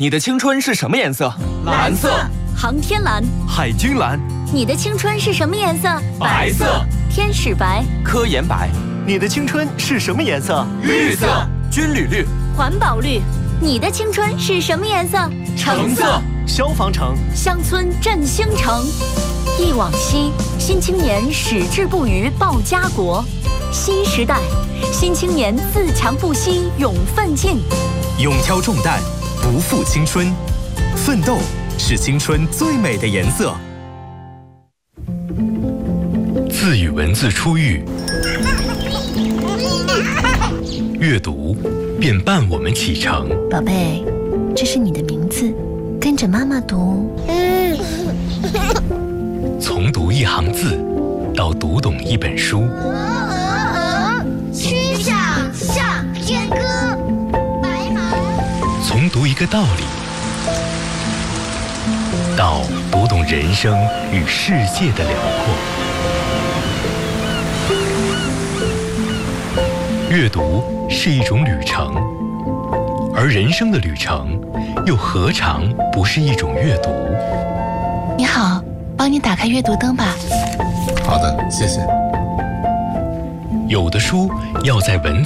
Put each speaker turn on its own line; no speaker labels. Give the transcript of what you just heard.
你的青春是什么颜色？
蓝色。
航天蓝。
海军蓝。
你的青春是什么颜色？
白色。
天使白。
科研白。
你的青春是什么颜色？
绿色。
军旅绿。
环保绿。你的青春是什么颜色？
橙色。
消防橙。
乡村振兴城。忆往昔，新青年矢志不渝报家国。新时代，新青年自强不息勇奋进。
勇挑重担，不负青春。奋斗是青春最美的颜色。
字与文字初遇，阅读便伴我们启程。
宝贝，这是你的名字，跟着妈妈读。
从读一行字，到读懂一本书。
曲项向天歌，白马。
从读一个道理，到读懂人生与世界的辽阔。阅读是一种旅程，而人生的旅程又何尝不是一种阅读？
你好，帮你打开阅读灯吧。
好的，谢谢。
有的书要在文字